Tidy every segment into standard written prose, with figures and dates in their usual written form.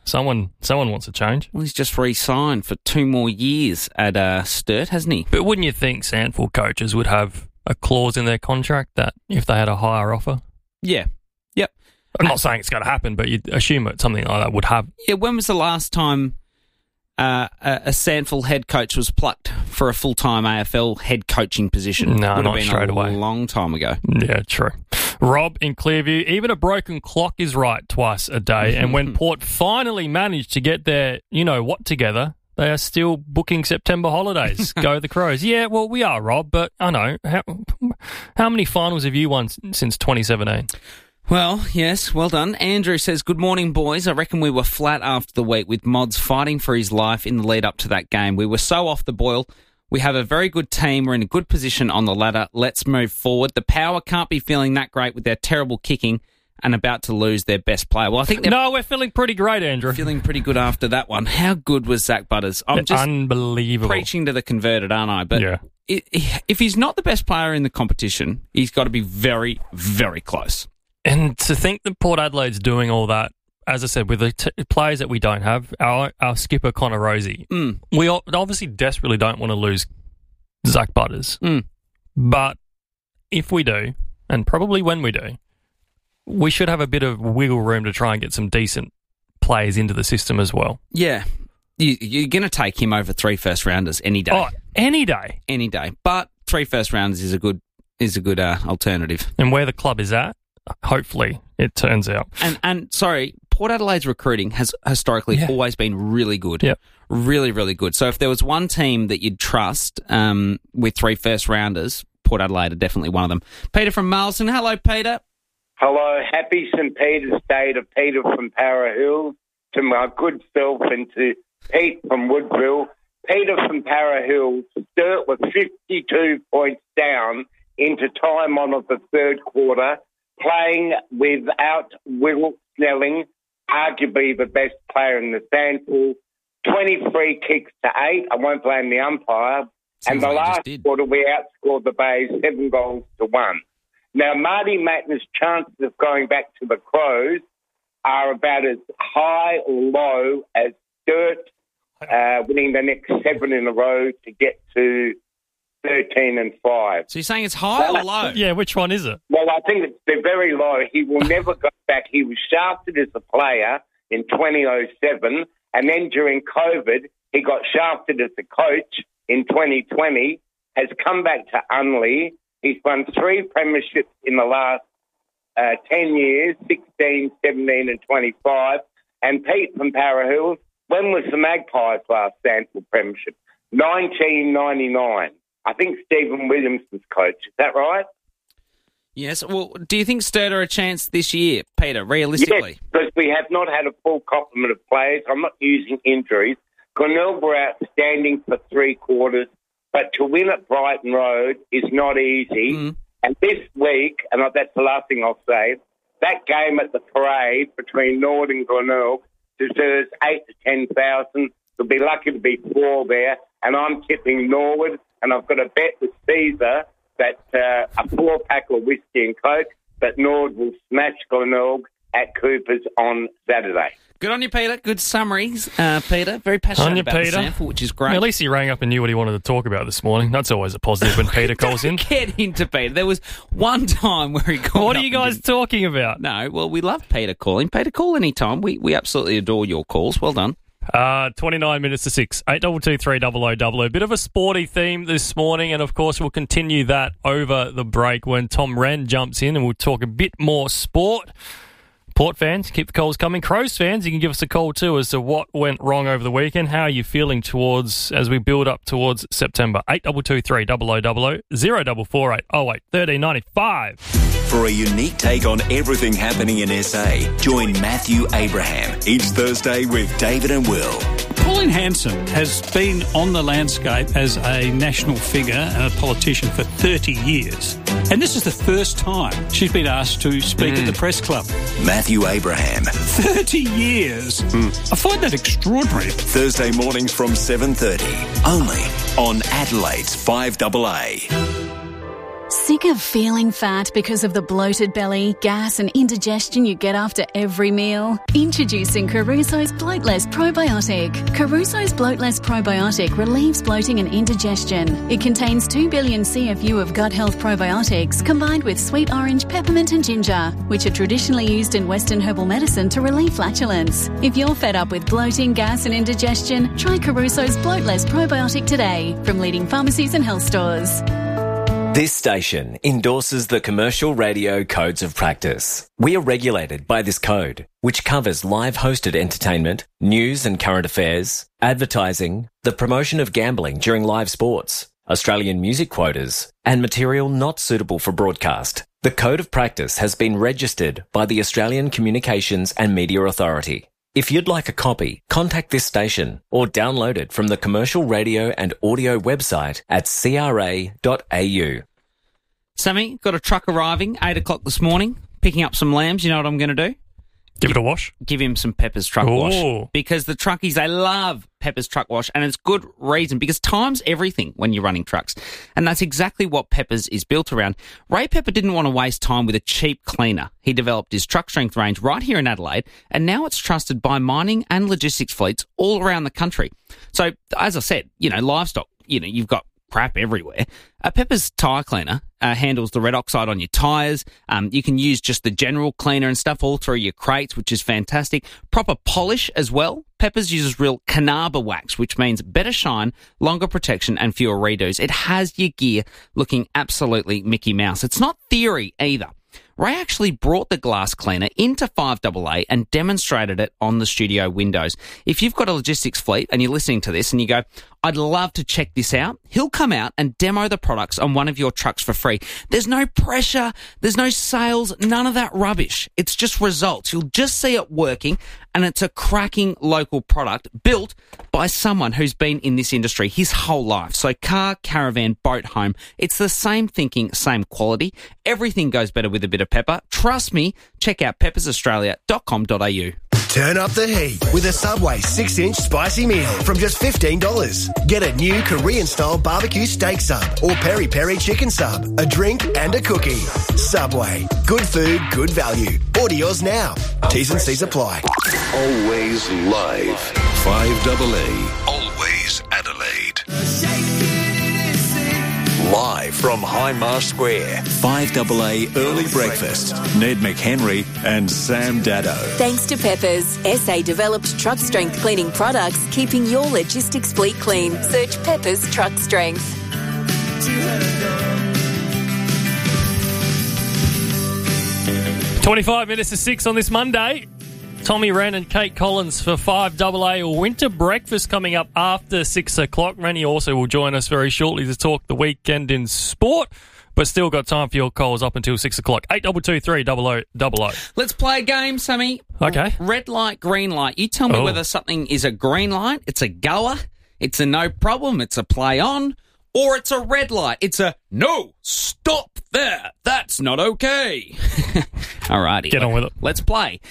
Someone wants a change. Well, he's just re-signed for 2 more years at Sturt, hasn't he? But wouldn't you think Sandford coaches would have a clause in their contract that if they had a higher offer? Yeah. Yep. I'm not saying it's going to happen, but you'd assume that something like that would have. Yeah, when was the last time a Sandford head coach was plucked for a full-time AFL head coaching position? No, would not have been straight away. A long time ago. Yeah, true. Rob in Clearview, even a broken clock is right twice a day. And when Port finally managed to get their you-know-what together, they are still booking September holidays. Go the Crows. Yeah, well, we are, Rob, but I know. How many finals have you won since 2017? Well, yes, well done. Andrew says, good morning, boys. I reckon we were flat after the week with Mods fighting for his life in the lead up to that game. We were so off the boil. We have a very good team. We're in a good position on the ladder. Let's move forward. The Power can't be feeling that great with their terrible kicking and about to lose their best player. Well, I think no, we're feeling pretty great, Andrew. Feeling pretty good after that one. How good was Zach Butters? I'm just unbelievable. Preaching to the converted, aren't I? But yeah. If he's not the best player in the competition, he's got to be very, very close. And to think that Port Adelaide's doing all that, as I said, with the players that we don't have, our skipper, Connor Rosie, we obviously desperately don't want to lose Zach Butters. But if we do, and probably when we do, we should have a bit of wiggle room to try and get some decent players into the system as well. Yeah. You're going to take him over 3 first-rounders any day. Oh, any day. Any day. But 3 first-rounders is a good alternative. And where the club is at, hopefully it turns out. And sorry, Port Adelaide's recruiting has historically always been really good. Yep. Really, really good. So if there was one team that you'd trust with 3 first-rounders, Port Adelaide are definitely one of them. Peter from Marlton. Hello, Peter. Hello. Happy St. Peter's Day to Peter from Para Hills, to my good self, and to Pete from Woodville. Peter from Para Hills, Sturt were 52 points down into time on of the third quarter, playing without Will Snelling, arguably the best player in the Sandpool. 23 kicks to 8. I won't blame the umpire. And the last quarter, we outscored the Bays 7 goals to 1. Now, Marty Mattner's chances of going back to the Crows are about as high or low as Sturt winning the next 7 in a row to get to 13-5. So you're saying it's high or low? Yeah, which one is it? Well, I think they're very low. He will never go back. He was shafted as a player in 2007, and then during COVID, he got shafted as a coach in 2020, has come back to Unley. He's won 3 premierships in the last 10 years, 16, 17 and 25. And Pete from Para Hills, when was the Magpies' last Sandford premiership? 1999. I think Stephen Williams was coach. Is that right? Yes. Well, do you think Sturt are a chance this year, Peter, realistically? Yes, because we have not had a full complement of players. I'm not using injuries. Glenelg were outstanding for 3 quarters, but to win at Brighton Road is not easy. And this week, and that's the last thing I'll say, that game at the parade between Nord and Glenelg deserves 8,000 to 10,000. We'll be lucky to be 4 there, and I'm tipping Norwood, and I've got a bet with Caesar that a 4-pack of whiskey and Coke, that Nord will smash Glenelg at Cooper's on Saturday. Good on you, Peter. Good summaries, Peter. Very passionate about the Sandford, which is great. At least he rang up and knew what he wanted to talk about this morning. That's always a positive when Peter calls in. Get into Peter. There was one time where he called. What are you guys talking about? No, well, we love Peter calling. Peter, call any time. We absolutely adore your calls. Well done. 29 minutes to 6. 822 300 Bit of a sporty theme this morning, and of course we'll continue that over the break when Tom Wren jumps in and we'll talk a bit more sport. Port fans, keep the calls coming. Crows fans, you can give us a call too as to what went wrong over the weekend. How are you feeling as we build up towards September? 822 300 0448 08 1395. For a unique take on everything happening in SA, join Matthew Abraham each Thursday with David and Will. Pauline Hanson has been on the landscape as a national figure and a politician for 30 years. And this is the first time she's been asked to speak at the press club. Matthew Abraham. 30 years. I find that extraordinary. Thursday mornings from 7:30. Only on Adelaide's 5AA. Sick of feeling fat because of the bloated belly, gas and indigestion you get after every meal? Introducing Caruso's Bloatless Probiotic. Caruso's Bloatless Probiotic relieves bloating and indigestion. It contains 2 billion CFU of gut health probiotics combined with sweet orange, peppermint and ginger, which are traditionally used in Western herbal medicine to relieve flatulence. If you're fed up with bloating, gas and indigestion, try Caruso's Bloatless Probiotic today from leading pharmacies and health stores. This station endorses the Commercial Radio Codes of Practice. We are regulated by this code, which covers live hosted entertainment, news and current affairs, advertising, the promotion of gambling during live sports, Australian music quotas, and material not suitable for broadcast. The Code of Practice has been registered by the Australian Communications and Media Authority. If you'd like a copy, contact this station or download it from the Commercial Radio and Audio website at cra.au. Sammy, got a truck arriving, 8 o'clock this morning, picking up some lambs. You know what I'm going to do? Give it a wash. Give him some Pepper's Truck Wash. Because the truckies, they love Pepper's Truck Wash, and it's good reason, because time's everything when you're running trucks. And that's exactly what Pepper's is built around. Ray Pepper didn't want to waste time with a cheap cleaner. He developed his truck strength range right here in Adelaide, and now it's trusted by mining and logistics fleets all around the country. So, as I said, livestock, you've got crap everywhere. Pepper's tyre cleaner handles the red oxide on your tyres. You can use just the general cleaner and stuff all through your crates, which is fantastic. Proper polish as well. Pepper's uses real Carnauba wax, which means better shine, longer protection and fewer redos. It has your gear looking absolutely Mickey Mouse. It's not theory either. Ray actually brought the glass cleaner into 5AA and demonstrated it on the studio windows. If you've got a logistics fleet and you're listening to this and you go, I'd love to check this out, he'll come out and demo the products on one of your trucks for free. There's no pressure, there's no sales, none of that rubbish. It's just results. You'll just see it working, and it's a cracking local product built by someone who's been in this industry his whole life. So car, caravan, boat, home, it's the same thinking, same quality. Everything goes better with a bit of pepper. Trust me, check out peppersaustralia.com.au. Turn up the heat with a Subway 6-inch spicy meal from just $15. Get a new Korean-style barbecue steak sub or peri-peri chicken sub, a drink and a cookie. Subway. Good food, good value. Order yours now. T's and C's apply. Always live. 5AA. Always Adelaide. Live from Hindmarsh Square, 5AA Early Breakfast. Ned McHenry and Sam Daddo. Thanks to Peppers, SA-developed truck strength cleaning products, keeping your logistics fleet clean. Search Peppers Truck Strength. 25 minutes to 6 on this Monday. Tommy Wren and Kate Collins for 5AA Winter Breakfast coming up after 6 o'clock. Rennie also will join us very shortly to talk the weekend in sport, but still got time for your calls up until 6 o'clock. 8223 0000. Let's play a game, Sammy. Okay. Red light, green light. You tell me whether something is a green light, it's a goer, it's a no problem, it's a play on, or it's a red light. It's a no, stop there. That's not okay. Alrighty. Get on with it. Let's play.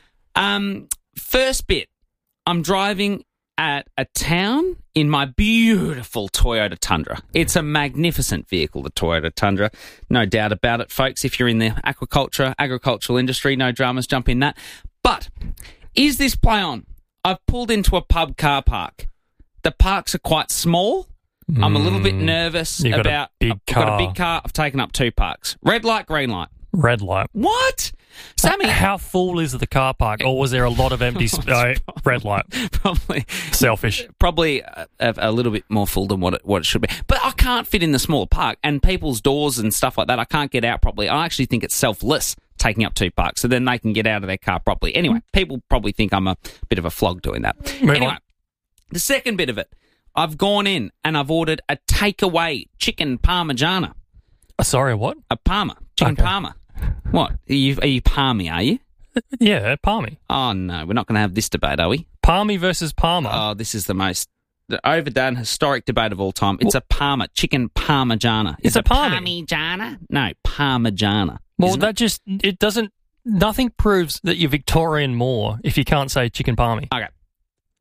First bit, I'm driving at a town in my beautiful Toyota Tundra. It's a magnificent vehicle, the Toyota Tundra. No doubt about it, folks. If you're in the agricultural industry, no dramas, jump in that. But is this play on? I've pulled into a pub car park. The parks are quite small. I'm a little bit nervous about... I've got a big car. I've taken up 2 parks. Red light, green light. Red light. What? Sammy. How full is the car park, or was there a lot of empty red light? Probably. Selfish. Probably a little bit more full than what it should be. But I can't fit in the smaller park, and people's doors and stuff like that, I can't get out properly. I actually think it's selfless taking up 2 parks, so then they can get out of their car properly. Anyway, people probably think I'm a bit of a flog doing that. Anyway, the second bit of it, I've gone in and I've ordered a takeaway chicken parmigiana. Sorry, what? A parma. Chicken parma. What? Are you palmy, are you? Yeah, palmy. Oh, no. We're not going to have this debate, are we? Palmy versus Parma. Oh, this is the most overdone historic debate of all time. It's a parma. Chicken parmigiana. It's a palmy. Parmigiana? No, parmigiana. Well, it doesn't, nothing proves that you're Victorian more if you can't say chicken palmy. Okay.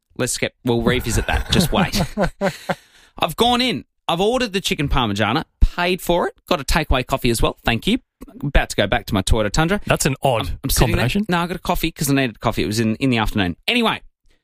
We'll revisit that. Just wait. I've gone in. I've ordered the chicken parmigiana. paid for it. Got a takeaway coffee as well. Thank you. About to go back to my Toyota Tundra. That's an odd I'm sitting combination. there. No, I got a coffee because I needed coffee. It was in the afternoon. Anyway,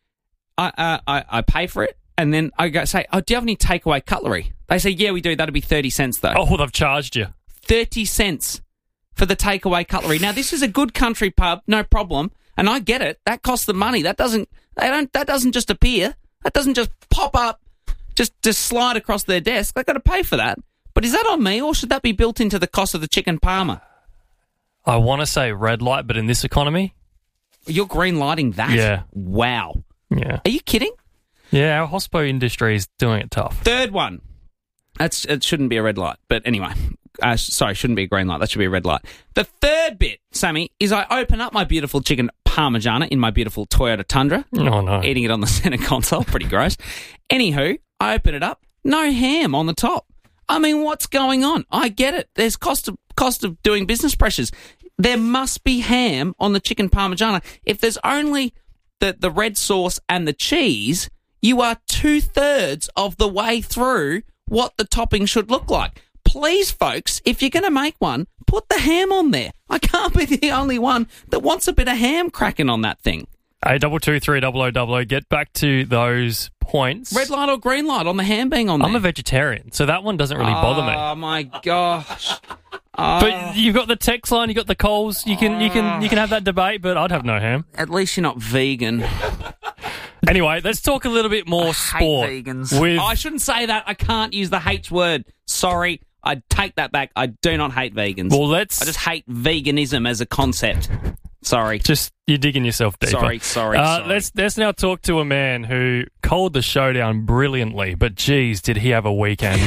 I pay for it, and then I go say, "Oh, do you have any takeaway cutlery?" They say, "Yeah, we do. That'll be 30 cents though." Oh, they've charged you 30 cents for the takeaway cutlery. Now, this is a good country pub, no problem, and I get it. That costs them money. That doesn't just appear. That doesn't just pop up, just slide across their desk. They've got to pay for that. But is that on me, or should that be built into the cost of the chicken parma? I want to say red light, but in this economy, you're green lighting that. Yeah. Wow. Yeah. Are you kidding? Yeah, our hospo industry is doing it tough. Third one. It shouldn't be a red light, but anyway. Sorry, shouldn't be a green light. That should be a red light. The third bit, Sammy, is I open up my beautiful chicken parmigiana in my beautiful Toyota Tundra. Oh, no. Eating it on the centre console. Pretty gross. Anywho, I open it up. No ham on the top. I mean, what's going on? I get it. There's cost of doing business pressures. There must be ham on the chicken parmigiana. If there's only the red sauce and the cheese, you are 2/3 of the way through what the topping should look like. Please, folks, if you're going to make one, put the ham on there. I can't be the only one that wants a bit of ham cracking on that thing. 82230000. Get back to those points. Red light or green light on the ham being on there? I'm a vegetarian, so that one doesn't really bother me. Oh my gosh! But you've got the text line, you've got the calls. You can have that debate, but I'd have no ham. At least you're not vegan. Anyway, let's talk a little bit more sport. Hate vegans. I shouldn't say that. I can't use the H word. Sorry. I take that back. I do not hate vegans. Well, I just hate veganism as a concept. Sorry. Just, you're digging yourself deeper. Sorry. Let's now talk to a man who called the showdown brilliantly, but geez, did he have a weekend.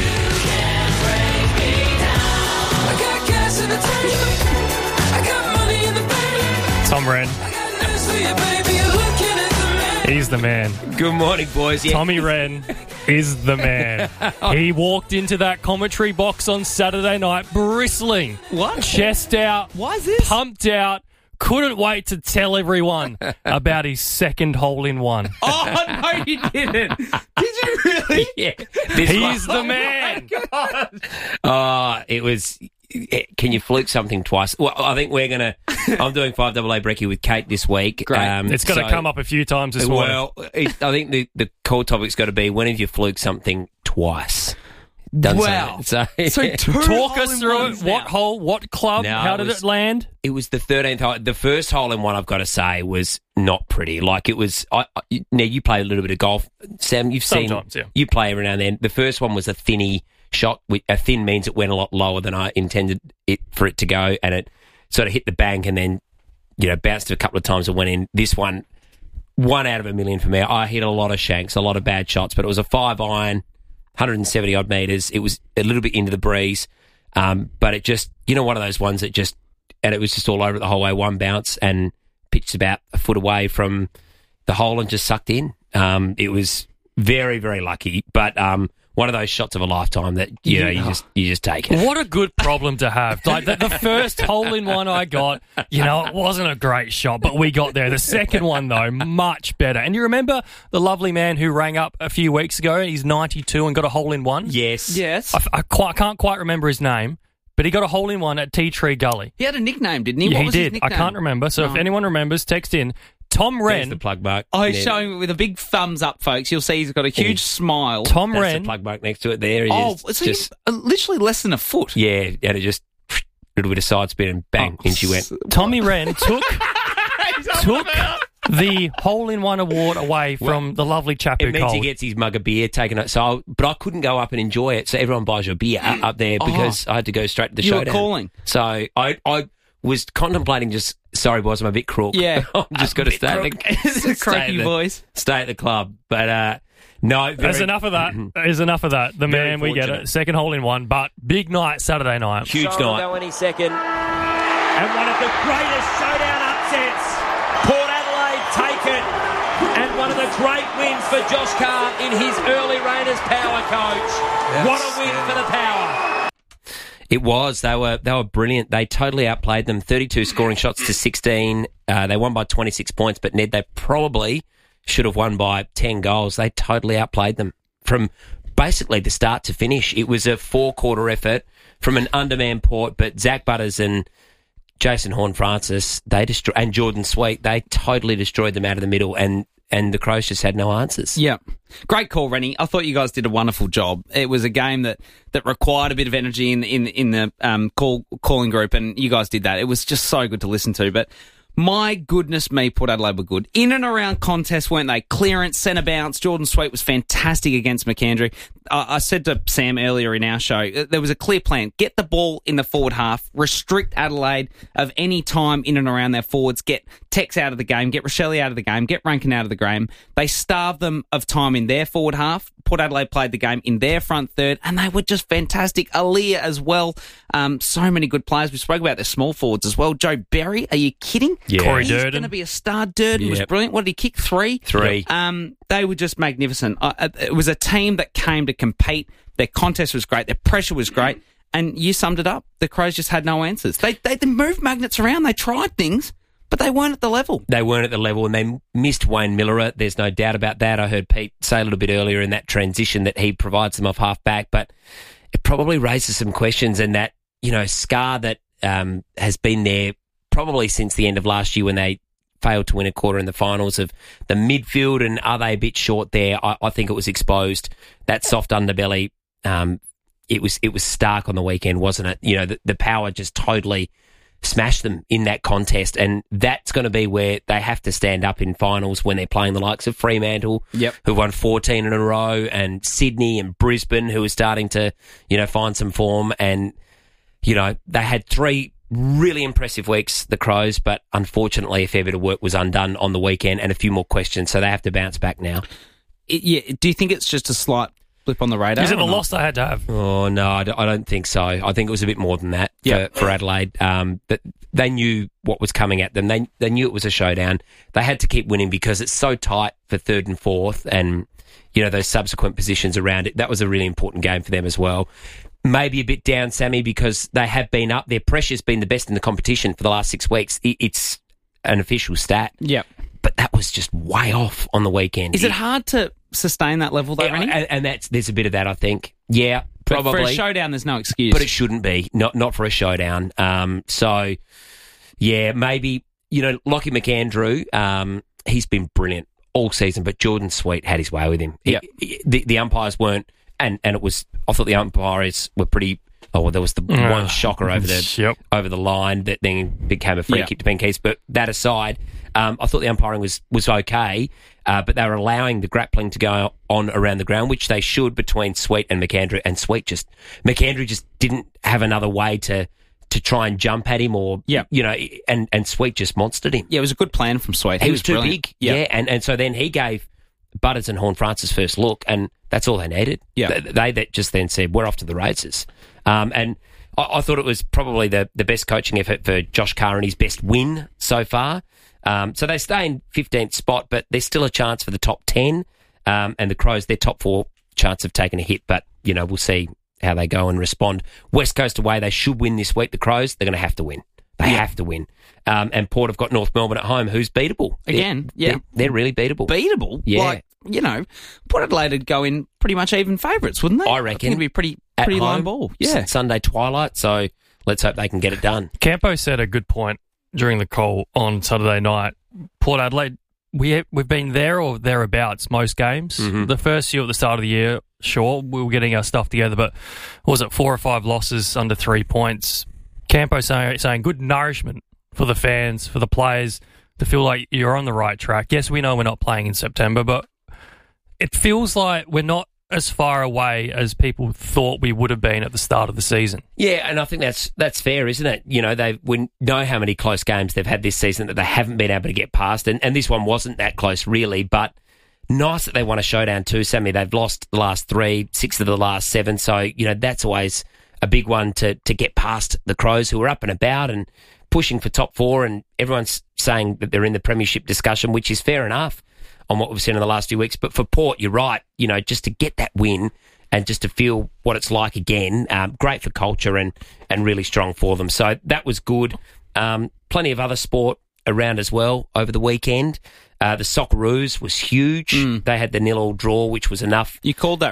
Tom Wren. He's the man. Good morning, boys. Yeah. Tommy Wren is the man. He walked into that commentary box on Saturday night bristling. What? Chest out. Why is this? Pumped out. Couldn't wait to tell everyone about his second hole-in-one. Oh, no, you didn't. Did you really? Yeah. He's the man. It was... Can you fluke something twice? Well, I think we're going to... I'm doing 5AA Brekkie with Kate this week. Great. It's got to come up a few times this morning. Well, I think the call topic's got to be, when have you fluked something twice? Wow. So talk us through it. What hole? What club? How did it land? It was the 13th hole. The first hole in one, I've got to say, was not pretty. Like, it was... now, you play a little bit of golf. Sam, you've seen... Sometimes, yeah. You play every now and then. The first one was a thinny shot. A thin means it went a lot lower than I intended it for it to go, and it sort of hit the bank and then, bounced a couple of times and went in. This one out of a million for me. I hit a lot of shanks, a lot of bad shots, but it was a 5-iron, 170 odd metres. It was a little bit into the breeze, but it just, one of those ones that just, and it was just all over it the whole way. One bounce and pitched about a foot away from the hole and just sucked in. It was very, very lucky, but one of those shots of a lifetime that you just take it. What a good problem to have. Like the first hole-in-one I got, it wasn't a great shot, but we got there. The second one though, much better. And you remember the lovely man who rang up a few weeks ago? He's 92 and got a hole-in-one. Yes. I can't quite remember his name, but he got a hole-in-one at Tea Tree Gully. He had a nickname, didn't he? Yeah, what was he his did. nickname? I can't remember. So if anyone remembers, text in. Tom There's Wren. the plug mark. Oh, he's showing it with a big thumbs up, folks. You'll see he's got a huge smile. Tom That's Wren. the plug mark next to it there. So literally less than a foot. Yeah, and it just a little bit of side spin and bang, in she went. Tommy Wren took the hole-in-one award away from the lovely chap who It means called. he gets his mug of beer taken out. But I couldn't go up and enjoy it, so everyone buys you a beer up there because I had to go straight to the showdown. You were calling. So I was contemplating just, sorry boys, I'm a bit crook. Yeah. I'm just got to stay at It's a croaky voice. Stay at the club. But no. There's enough of that. There's enough of that. The Very man, we get fortunate. it. Second hole-in-one, but big night Saturday night. Huge night. Go any second. And one of the greatest showdown upsets. Port Adelaide take it. And one of the great wins for Josh Carr in his early reign as power coach. What a win for the power. It was. They were brilliant. They totally outplayed them. 32 scoring shots to 16. They won by 26 points, but Ned, they probably should have won by 10 goals. They totally outplayed them from basically the start to finish. It was a 4-quarter effort from an undermanned Port, but Zach Butters and Jason Horne-Francis, and Jordan Sweet, they totally destroyed them out of the middle, and the Crows just had no answers. Yeah. Great call, Rennie. I thought you guys did a wonderful job. It was a game that required a bit of energy in the calling group, and you guys did that. It was just so good to listen to. But my goodness me, Port Adelaide were good. In and around contests, weren't they? Clearance, centre bounce. Jordan Sweet was fantastic against McAndrew. I said to Sam earlier in our show, there was a clear plan. Get the ball in the forward half, restrict Adelaide of any time in and around their forwards, get Tex out of the game, get Rochelle out of the game, get Rankin out of the game. They starved them of time in their forward half. Port Adelaide played the game in their front third, and they were just fantastic. Aaliyah as well. So many good players. We spoke about their small forwards as well. Joe Berry, are you kidding? Yeah. Corey He's Durden. going to be a star. Durden was brilliant. What did he kick? 3? 3. They were just magnificent. It was a team that came to compete. Their contest was great. Their pressure was great. And you summed it up. The Crows just had no answers. They moved magnets around. They tried things, but they weren't at the level. They weren't at the level, and they missed Wayne Miller. There's no doubt about that. I heard Pete say a little bit earlier in that transition that he provides them off half-back, but it probably raises some questions, and that, scar that has been there probably since the end of last year when they failed to win a quarter in the finals, of the midfield, and are they a bit short there? I think it was exposed. That soft underbelly, it was stark on the weekend, wasn't it? The power just totally smashed them in that contest, and that's going to be where they have to stand up in finals when they're playing the likes of Fremantle, who won 14 in a row, and Sydney and Brisbane, who are starting to, find some form. And, they had 3 really impressive weeks, the Crows, but unfortunately a fair bit of work was undone on the weekend and a few more questions, so they have to bounce back now. Do you think it's just a slight blip on the radar? Is it the loss they had to have? Oh, no, I don't think so. I think it was a bit more than that for Adelaide. But they knew what was coming at them. They knew it was a showdown. They had to keep winning because it's so tight for 3rd and 4th, and, those subsequent positions around it. That was a really important game for them as well. Maybe a bit down, Sammy, because they have been up. Their pressure's been the best in the competition for the last 6 weeks. It's an official stat. Yeah. But that was just way off on the weekend. Is it hard to sustain that level, though, Rennie? And there's a bit of that, I think. Yeah, probably. But for a showdown, there's no excuse. But it shouldn't be. Not for a showdown. So, yeah, maybe, Lockie McAndrew, he's been brilliant all season, but Jordan Sweet had his way with him. Yeah. The umpires weren't, and it was, I thought the umpires were pretty. Oh, well, there was the one shocker over the line that then became a free kick to Ben Keys. But that aside, I thought the umpiring was okay, but they were allowing the grappling to go on around the ground, which they should, between Sweet and McAndrew. And McAndrew just didn't have another way to try and jump at him, or and Sweet just monstered him. Yeah, it was a good plan from Sweet. He was too brilliant. big, and so then he gave Butters and Horne-Francis first look, and that's all they needed. Yeah. They just then said, we're off to the races. And I thought it was probably the best coaching effort for Josh Carr and his best win so far. So they stay in 15th spot, but there's still a chance for the top 10. And the Crows, their top 4 chance of taking a hit, but, we'll see how they go and respond. West Coast away, they should win this week. The Crows, they're going to have to win. They have to win. And Port have got North Melbourne at home, who's beatable. Again, They're really beatable. Beatable? Yeah. Like, Port Adelaide would go in pretty much even favourites, wouldn't they? I reckon. It'd be pretty line ball. Yeah. Sunday twilight, so let's hope they can get it done. Campo said a good point during the call on Saturday night. Port Adelaide, we've been there or thereabouts most games. Mm-hmm. The first year at the start of the year, sure, we were getting our stuff together, but was it 4 or 5 losses under 3 points? Campo saying good nourishment for the fans, for the players, to feel like you're on the right track. Yes, we know we're not playing in September, but it feels like we're not as far away as people thought we would have been at the start of the season. Yeah, and I think that's fair, isn't it? We know how many close games they've had this season that they haven't been able to get past, and this one wasn't that close, really, but nice that they won a showdown too, Sammy. They've lost the last 3, 6 of the last 7, so, that's always a big one to get past the Crows, who are up and about and pushing for top 4, and everyone's saying that they're in the premiership discussion, which is fair enough on what we've seen in the last few weeks. But for Port, you're right, just to get that win and just to feel what it's like again, great for culture and really strong for them. So that was good. Plenty of other sport around as well over the weekend. The Socceroos was huge. They had the 0-0 draw, which was enough. You called that, Rennie?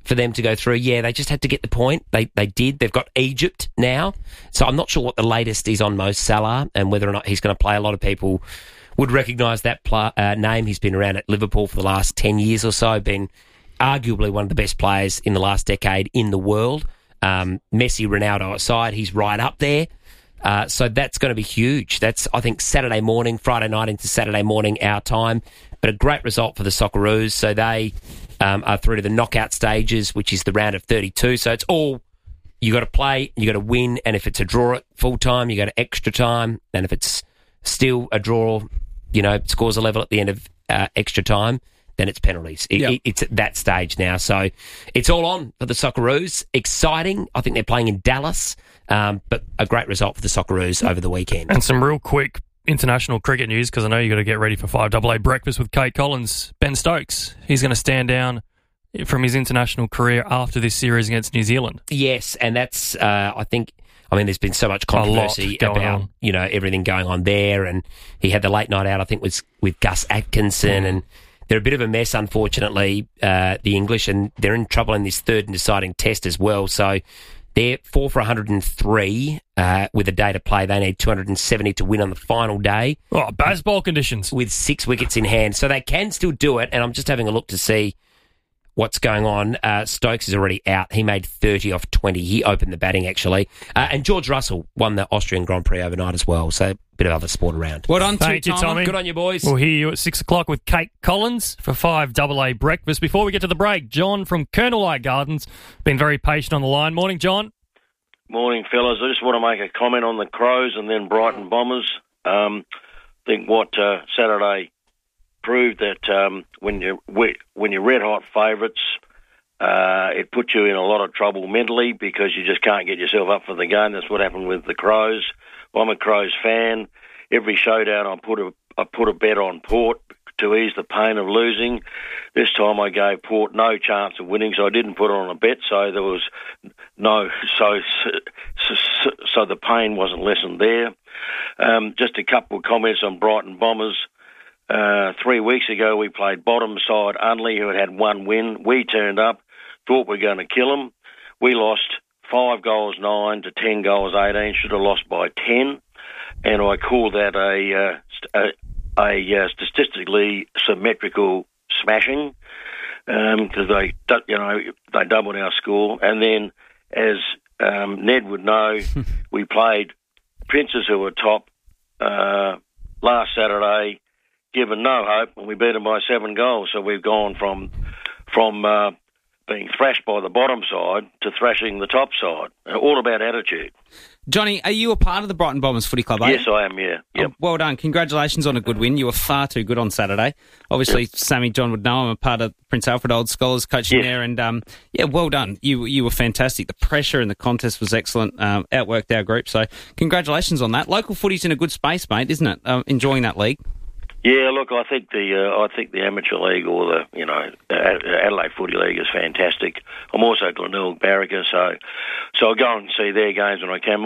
for them to go through. Yeah, they just had to get the point. They did. They've got Egypt now. So I'm not sure what the latest is on Mo Salah and whether or not he's going to play. A lot of people would recognise that name. He's been around at Liverpool for the last 10 years or so, been arguably one of the best players in the last decade in the world. Messi, Ronaldo aside, he's right up there. So that's going to be huge. That's, I think, Saturday morning, Friday night into Saturday morning, our time. But a great result for the Socceroos. So they are through to the knockout stages, which is the round of 32. So it's all, you got to play, you got to win, and if it's a draw at full time, you go to extra time, and if it's still a draw, scores a level at the end of extra time, then it's penalties. It's at that stage now. So it's all on for the Socceroos. Exciting. I think they're playing in Dallas, but a great result for the Socceroos over the weekend. And some real quick international cricket news, because I know you've got to get ready for 5AA breakfast with Kate Collins. Ben Stokes, he's going to stand down from his international career after this series against New Zealand. Yes, and that's, there's been so much controversy about, everything going on there, and he had the late night out, I think, with Gus Atkinson, and they're a bit of a mess, unfortunately, the English, and they're in trouble in this third and deciding test as well. So they're 4 for 103 with a day to play. They need 270 to win on the final day. Oh, baseball conditions. With 6 wickets in hand. So they can still do it, and I'm just having a look to see what's going on. Stokes is already out. He made 30 off 20. He opened the batting, actually. And George Russell won the Austrian Grand Prix overnight as well. So a bit of other sport around. Well done, Thank you, Tommy. Good on you, boys. We'll hear you at 6 o'clock with Kate Collins for 5AA breakfast. Before we get to the break, John from Colonel Eye Gardens, been very patient on the line. Morning, John. Morning, fellas. I just want to make a comment on the Crows and then Brighton Bombers. I think what Saturday proved that when you're red-hot favourites, it puts you in a lot of trouble mentally because you just can't get yourself up for the game. That's what happened with the Crows. I'm a Crows fan. Every showdown I put a bet on Port to ease the pain of losing. This time I gave Port no chance of winning, so I didn't put on a bet, so there was so the pain wasn't lessened there. Just a couple of comments on Brighton Bombers. 3 weeks ago we played bottom side Unley, who had one win. We turned up, thought we were going to kill them. We lost 5 goals 9 to 10 goals 18, should have lost by 10, and I call that a statistically symmetrical smashing because they doubled our score. And then, as Ned would know, we played Princes, who were top last Saturday, given no hope, and we beat them by 7 goals. So we've gone from being thrashed by the bottom side to thrashing the top side. All about attitude. Johnny, are you a part of the Brighton Bombers Footy Club? Yes, I am, yeah. Yep. Well done. Congratulations on a good win. You were far too good on Saturday. Obviously, Sammy John would know I'm a part of Prince Alfred Old Scholars coaching there. And, well done. You were fantastic. The pressure in the contest was excellent. Outworked our group. So congratulations on that. Local footy's in a good space, mate, isn't it? Enjoying that league. Yeah, look, I think the amateur league or the Adelaide Footy League is fantastic. I'm also Glenelg Barracker, so I go and see their games when I can.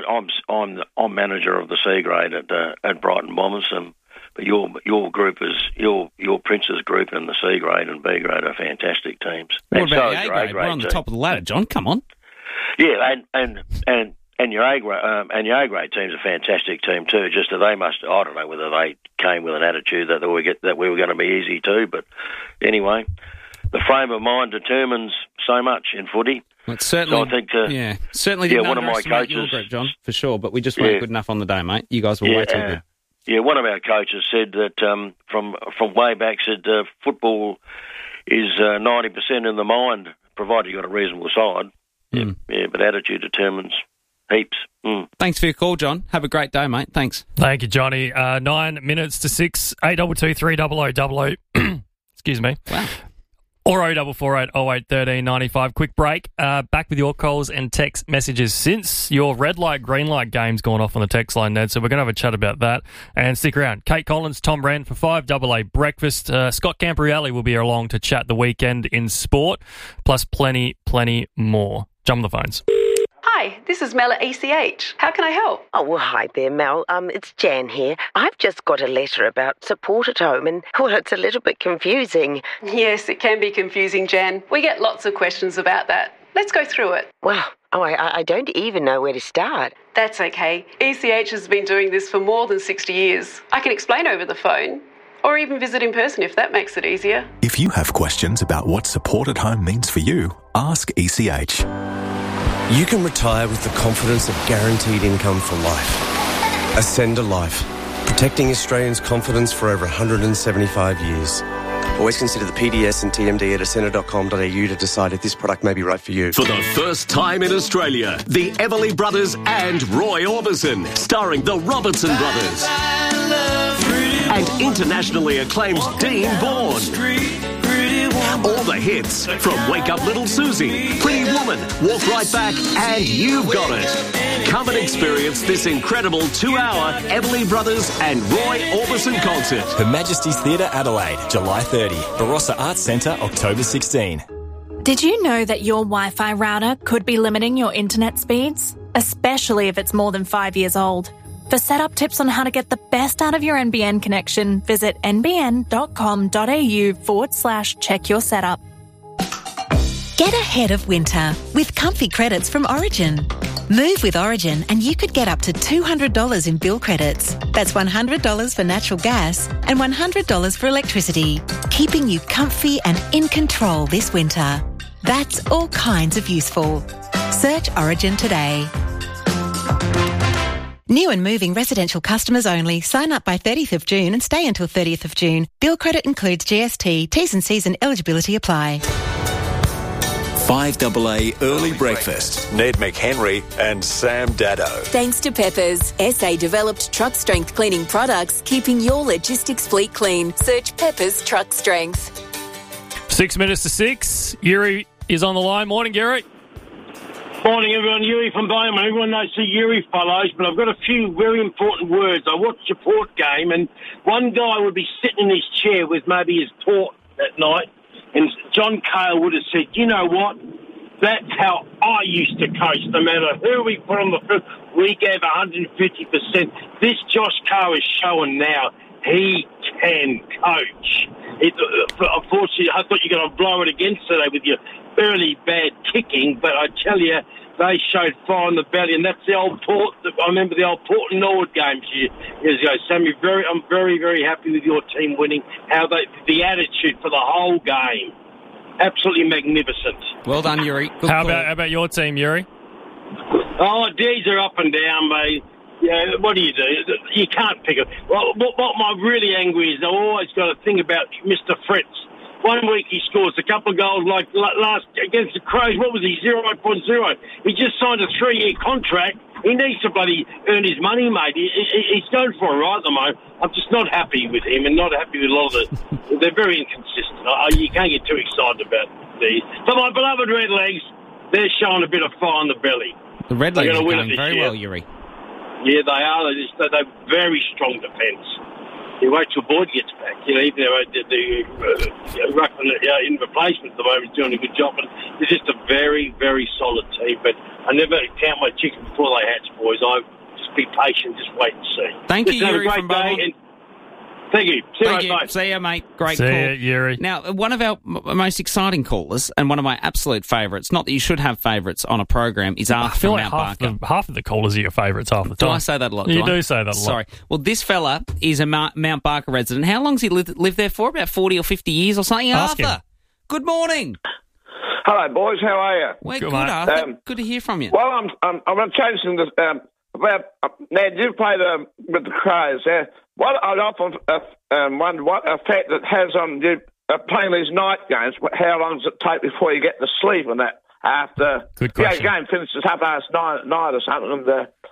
I'm manager of the C grade at Brighton Bombers, but your group is your Prince's group in the C grade and B grade are fantastic teams. What about the A grade? We're on the top of the ladder, John. Come on. Yeah, and your A grade team's a fantastic team too. Just that they must, I don't know whether they came with an attitude that we were going to be easy too. But anyway, the frame of mind determines so much in footy. Well, certainly, so I think, certainly didn't one of my coaches, your group, John, for sure. But we just weren't good enough on the day, mate. You guys were way too good. Yeah, one of our coaches said that from way back said football is 90% in the mind, provided you got a reasonable side. Yeah, but attitude determines heaps. Thanks for your call, John. Have a great day, mate. Thanks. Thank you, Johnny. 9 minutes to 6, 822 300 excuse me. Wow. Or 0448 08 13 95. Quick break. Back with your calls and text messages since your red light, green light game's gone off on the text line, Ned. So we're going to have a chat about that. And stick around. Kate Collins, Tom Wren for 5AA breakfast. Scott Camprielli will be along to chat the weekend in sport, plus plenty more. Jump on the phones. Hi, this is Mel at ECH. How can I help? Oh, well, hi there, Mel. It's Jan here. I've just got a letter about support at home and, well, it's a little bit confusing. Yes, it can be confusing, Jan. We get lots of questions about that. Let's go through it. Well, I don't even know where to start. That's okay. ECH has been doing this for more than 60 years. I can explain over the phone, or even visit in person if that makes it easier. If you have questions about what support at home means for you, ask ECH. You can retire with the confidence of guaranteed income for life. Ascend a Life, protecting Australians' confidence for over 175 years. Always consider the PDS and TMD at ascender.com.au to decide if this product may be right for you. For the first time in Australia, the Everly Brothers and Roy Orbison, starring the Robertson Brothers. And internationally acclaimed Dean Bourne. All the hits from Wake Up Little Susie, Pretty Woman, Walk Right Back, and You've Got It. Come and experience this incredible 2-hour Everly Brothers and Roy Orbison concert. Her Majesty's Theatre, Adelaide, July 30. Barossa Arts Centre, October 16. Did you know that your Wi-Fi router could be limiting your internet speeds? Especially if it's more than 5 years old. For setup tips on how to get the best out of your NBN connection, visit nbn.com.au/check your setup. Get ahead of winter with comfy credits from Origin. Move with Origin and you could get up to $200 in bill credits. That's $100 for natural gas and $100 for electricity, keeping you comfy and in control this winter. That's all kinds of useful. Search Origin today. New and moving residential customers only. Sign up by 30th of June and stay until 30th of June. Bill credit includes GST. T's and C's and eligibility apply. 5AA Early Breakfast. Ned McHenry and Sam Dado. Thanks to Peppers, SA developed truck strength cleaning products, keeping your logistics fleet clean. Search Peppers Truck Strength. 6 minutes to 6. Yuri is on the line. Morning, Yuri. Morning, everyone. Yuri from Beaumont. Everyone knows who Yuri follows, but I've got a few very important words. I watched your Port game, and one guy would be sitting in his chair with maybe his Port that night, and John Cale would have said, you know what? That's how I used to coach. No matter who we put on the field, we gave 150%. This Josh Cale is showing now he can coach. Unfortunately, I thought you were going to blow it against today with your early bad kicking, but I tell you, they showed fire in the belly, and that's the old Port. I remember the old Port and Norwood games years ago. Sammy, I'm very, very happy with your team winning. The attitude for the whole game, absolutely magnificent. Well done, Yuri. Good How call. about your team, Yuri? Oh, D's are up and down, mate. Yeah, what do? You can't pick it. Well, what I'm really angry is I've always got to think about Mr. Fritz. 1 week he scores a couple of goals like last against the Crows. What was he, 0.0? He just signed a 3-year contract. He needs to bloody earn his money, mate. He's going for it right at the moment. I'm just not happy with him and not happy with a lot of it. They're very inconsistent. You can't get too excited about these. But my beloved Redlegs, they're showing a bit of fire in the belly. The Redlegs are win going very well, Yuri. Yeah, they are. They're very strong defence. You wait till Boyd gets back. Even though Ruckman in replacement at the moment is doing a good job. But they're just a very, very solid team. But I never count my chickens before they hatch, boys. I just be patient, just wait and see. Thank you, Yuri from Beaumont. Thank you. See Thank you, you. mate. See you, mate. Great See call. ya, Yuri. Now, one of our most exciting callers and one of my absolute favourites, not that you should have favourites on a program, is Arthur I feel from like Mount Barker. half of the callers are your favourites half the time. Do I say that a lot? You do say that a lot. Sorry. Well, this fella is a Mount Barker resident. How long's he lived there for? About 40 or 50 years or something? Ask Arthur, him. good morning. Hello, boys. How are you? We're good, Arthur. Good to hear from you. Well, I'm changing this about Ned. You played with the Crows. What I often wonder what effect it has on you playing these night games. How long does it take before you get to sleep and that? After Good question. The game finishes 9:30 at night or something.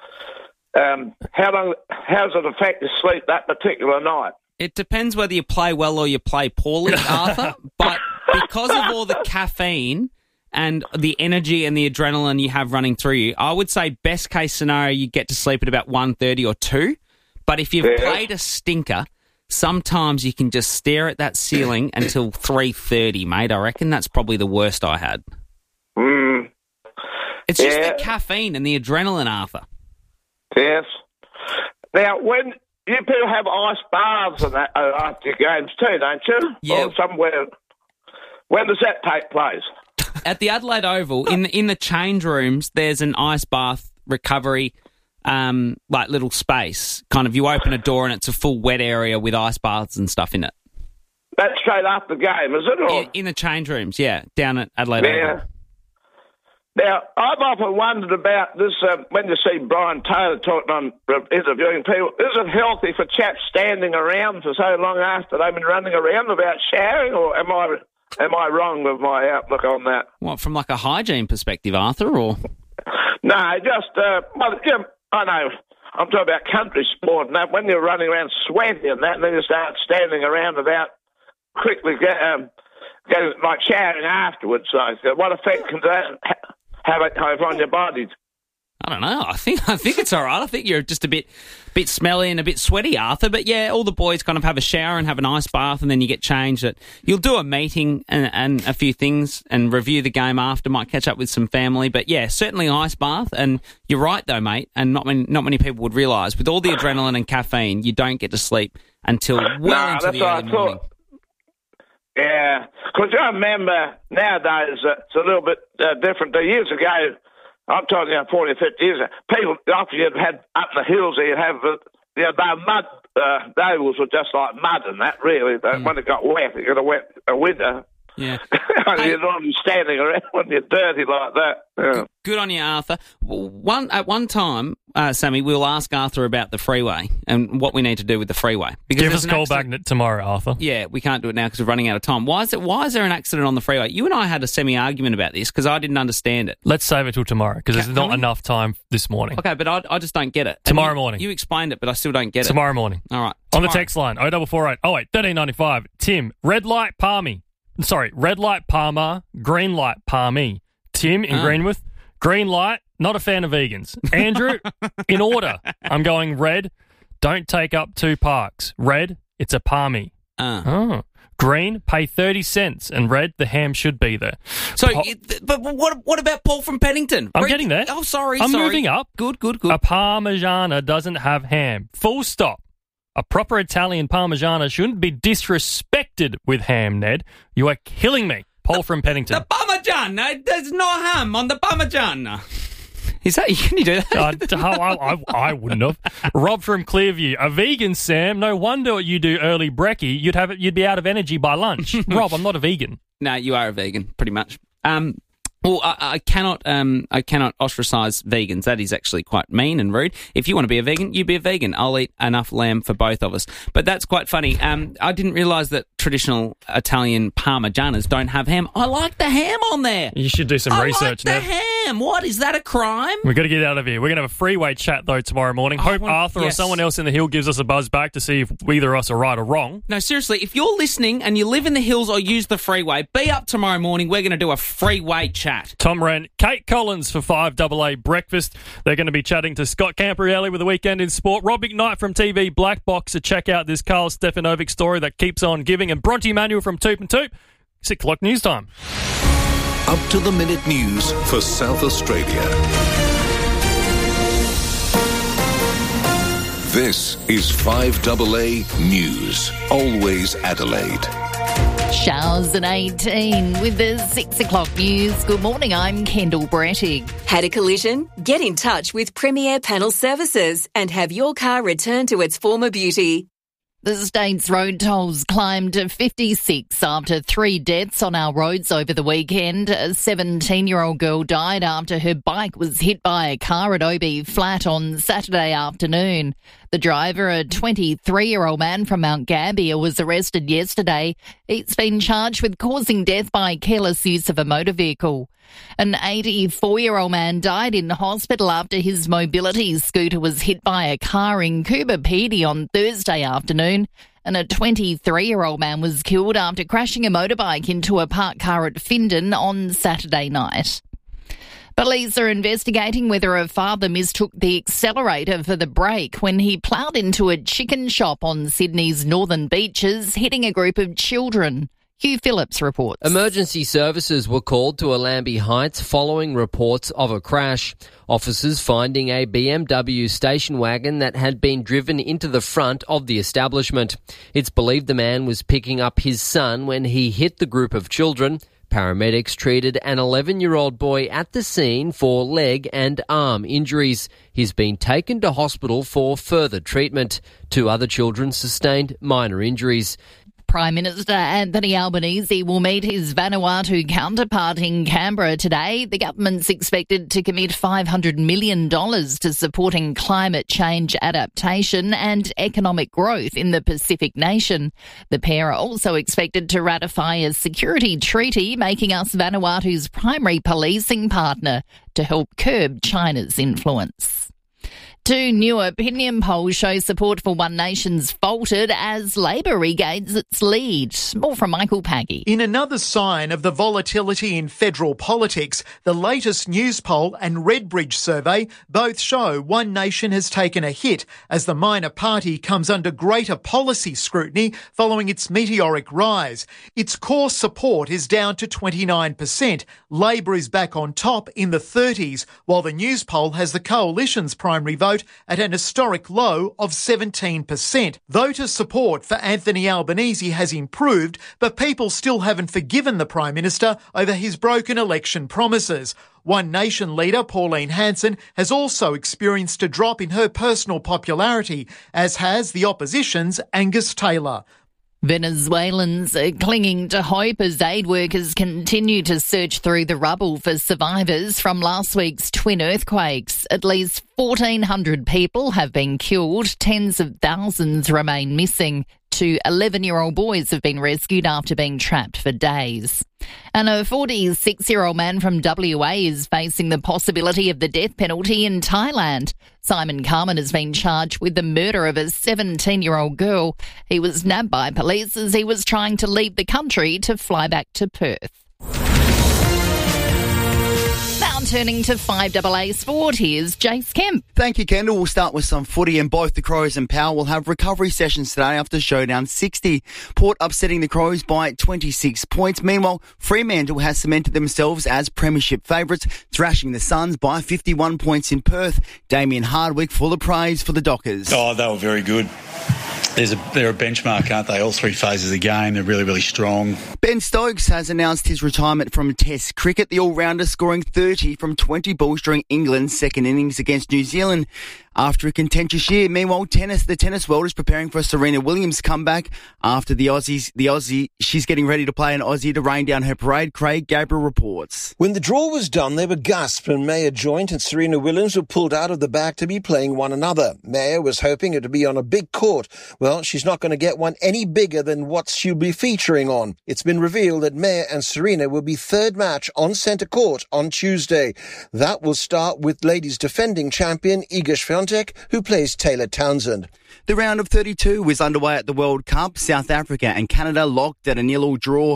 And how does it affect your sleep that particular night? It depends whether you play well or you play poorly, Arthur. But because of all the caffeine and the energy and the adrenaline you have running through you, I would say best case scenario, you get to sleep at about 1:30 or 2. But if you've played a stinker, sometimes you can just stare at that ceiling until 3:30, mate. I reckon that's probably the worst I had. It's just the caffeine and the adrenaline, Arthur. Yes. Now, when you people have ice baths and that after your games too, don't you? Yeah. Or somewhere. When does that take place? At the Adelaide Oval, in the change rooms, there's an ice bath recovery, like little space. Kind of, you open a door and it's a full wet area with ice baths and stuff in it. That's straight after the game, is it? Or? In the change rooms, yeah, down at Adelaide Oval. Now, I've often wondered about this when you see Brian Taylor talking on interviewing people. Is it healthy for chaps standing around for so long after they've been running around without showering, or am I wrong with my outlook on that? What, from like a hygiene perspective, Arthur, or? No, just, I know, I'm talking about country sport and that, when you're running around sweaty and that, and then you start standing around without quickly getting, like, showering afterwards. So what effect can that have on your body? I don't know. I think it's all right. I think you're just a bit smelly and a bit sweaty, Arthur. But yeah, all the boys kind of have a shower and have an ice bath, and then you get changed. You'll do a meeting and a few things and review the game after. Might catch up with some family. But yeah, certainly ice bath. And you're right though, mate. And not many people would realise with all the adrenaline and caffeine, you don't get to sleep until into the early morning. Yeah, because I remember nowadays it's a little bit different. Years ago, I'm talking about 40 or 50 years ago, people, after you'd had up in the hills, you'd have, they were mud, ovals were just like mud and that, really. When it got wet, it got a winter. Yeah. You're not standing around when you're dirty like that. Yeah. Good on you, Arthur. At one time, Sammy, we'll ask Arthur about the freeway and what we need to do with the freeway. Because give us a call back tomorrow, Arthur. Yeah, we can't do it now because we're running out of time. Why is there an accident on the freeway? You and I had a semi-argument about this because I didn't understand it. Let's save it till tomorrow because there's not enough time this morning. Okay, but I just don't get it. Tomorrow morning. You explained it, but I still don't get it. Tomorrow morning. All right. On the text line, 0448 1395. Tim, red light Palmy. Sorry, red light Palmer, green light Palmy. Tim in Greenwith, green light, not a fan of vegans. Andrew, in order, I'm going red, don't take up 2 parks. Red, it's a Palmy. Green, pay 30 cents. And red, the ham should be there. So, but what about Paul from Pennington? I'm getting there. Oh, sorry. I'm moving up. Good. A Parmigiana doesn't have ham. Full stop. A proper Italian Parmigiana shouldn't be disrespected with ham, Ned. You are killing me. Paul from Pennington. The Parmigiana? There's no ham on the Parmigiana. Is that, can you do that? I wouldn't have. Rob from Clearview. A vegan, Sam. No wonder you do early brekkie. You'd be out of energy by lunch. Rob, I'm not a vegan. No, you are a vegan, pretty much. Well, I cannot ostracise vegans. That is actually quite mean and rude. If you want to be a vegan, you be a vegan. I'll eat enough lamb for both of us. But that's quite funny. I didn't realise that traditional Italian Parmigianas don't have ham. I like the ham on there. You should do some research now. I like the ham. What? Is that a crime? We've got to get out of here. We're going to have a freeway chat, though, tomorrow morning. Hope Arthur or someone else in the hill gives us a buzz back to see if either of us are right or wrong. No, seriously, if you're listening and you live in the hills or use the freeway, be up tomorrow morning. We're going to do a freeway chat. Tom Wren, Kate Collins for 5AA Breakfast. They're going to be chatting to Scott Camprielli with the Weekend in Sport. Rob McKnight from TV Black Box to check out this Carl Stefanovic story that keeps on giving. And Bronte Manuel from Toop and Toop. 6 o'clock news time. Up to the minute news for South Australia. This is 5AA News. Always Adelaide. Showers at 18 with the 6 o'clock news. Good morning, I'm Kendall Brettig. Had a collision? Get in touch with Premier Panel Services and have your car returned to its former beauty. The state's road tolls climbed to 56 after 3 deaths on our roads over the weekend. A 17-year-old girl died after her bike was hit by a car at Obi Flat on Saturday afternoon. The driver, a 23-year-old man from Mount Gambier, was arrested yesterday. He's been charged with causing death by careless use of a motor vehicle. An 84-year-old man died in hospital after his mobility scooter was hit by a car in Coober Pedy on Thursday afternoon. And a 23-year-old man was killed after crashing a motorbike into a parked car at Findon on Saturday night. Police are investigating whether a father mistook the accelerator for the brake when he ploughed into a chicken shop on Sydney's northern beaches, hitting a group of children. Hugh Phillips reports. Emergency services were called to Allambie Heights following reports of a crash. Officers finding a BMW station wagon that had been driven into the front of the establishment. It's believed the man was picking up his son when he hit the group of children. Paramedics treated an 11-year-old boy at the scene for leg and arm injuries. He's been taken to hospital for further treatment. 2 other children sustained minor injuries. Prime Minister Anthony Albanese will meet his Vanuatu counterpart in Canberra today. The government's expected to commit $500 million to supporting climate change adaptation and economic growth in the Pacific nation. The pair are also expected to ratify a security treaty making us Vanuatu's primary policing partner to help curb China's influence. 2 new opinion polls show support for One Nation's faltered as Labor regains its lead. More from Michael Paggy. In another sign of the volatility in federal politics, the latest news poll and Redbridge survey both show One Nation has taken a hit as the minor party comes under greater policy scrutiny following its meteoric rise. Its core support is down to 29%. Labor is back on top in the 30s, while the news poll has the coalition's primary vote at an historic low of 17%. Voter support for Anthony Albanese has improved, but people still haven't forgiven the Prime Minister over his broken election promises. One Nation leader Pauline Hanson has also experienced a drop in her personal popularity, as has the opposition's Angus Taylor. Venezuelans are clinging to hope as aid workers continue to search through the rubble for survivors from last week's twin earthquakes. At least 1,400 people have been killed, tens of thousands remain missing. 2 11-year-old boys have been rescued after being trapped for days. And a 46-year-old man from WA is facing the possibility of the death penalty in Thailand. Simon Carmen has been charged with the murder of a 17-year-old girl. He was nabbed by police as he was trying to leave the country to fly back to Perth. Now turning to 5AA Sport, here's Jace Kemp. Thank you, Kendall. We'll start with some footy, and both the Crows and Power will have recovery sessions today after Showdown 60. Port upsetting the Crows by 26 points. Meanwhile, Fremantle has cemented themselves as premiership favourites, thrashing the Suns by 51 points in Perth. Damien Hardwick full of praise for the Dockers. Oh, they were very good. They're a benchmark, aren't they? All 3 phases of the game. They're really, really strong. Ben Stokes has announced his retirement from Test cricket. The all-rounder scoring 30 from 20 balls during England's second innings against New Zealand after a contentious year. Meanwhile, the tennis world is preparing for Serena Williams' comeback after the Aussie. She's getting ready to play an Aussie to rain down her parade. Craig Gabriel reports. When the draw was done, there were gasps when Maya joined and Serena Williams were pulled out of the back to be playing one another. Maya was hoping it would be on a big court. Well, she's not going to get one any bigger than what she'll be featuring on. It's been revealed that Maya and Serena will be third match on centre court on Tuesday. That will start with ladies defending champion Iga Swiatek, who plays Taylor Townsend. The round of 32 is underway at the World Cup. South Africa and Canada locked at a 0-0 draw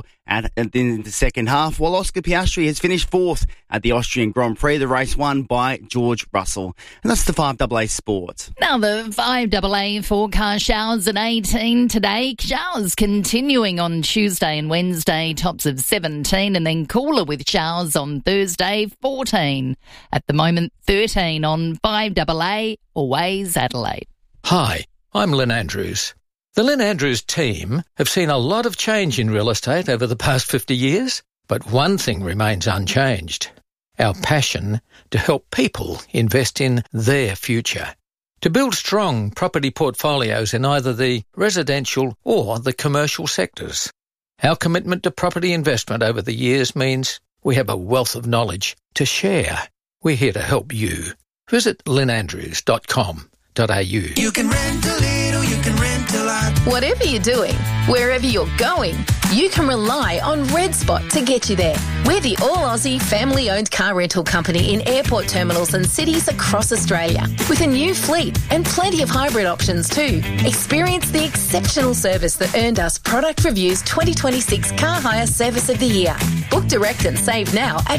in the second half, while Oscar Piastri has finished 4th at the Austrian Grand Prix, the race won by George Russell. And that's the 5AA Sport. Now the 5AA forecast: showers at 18 today. Showers continuing on Tuesday and Wednesday, tops of 17, and then cooler with showers on Thursday, 14. At the moment, 13 on 5AA, always Adelaide. Hi, I'm Lynn Andrews. The Lynn Andrews team have seen a lot of change in real estate over the past 50 years, but one thing remains unchanged: our passion to help people invest in their future. To build strong property portfolios in either the residential or the commercial sectors. Our commitment to property investment over the years means we have a wealth of knowledge to share. We're here to help you. Visit lynnandrews.com.au. You can rent a little, you can rent a lot. Whatever you're doing, wherever you're going, you can rely on Red Spot to get you there. We're the all-Aussie family-owned car rental company in airport terminals and cities across Australia, with a new fleet and plenty of hybrid options too. Experience the exceptional service that earned us Product Review's 2026 Car Hire Service of the Year. Book direct and save now at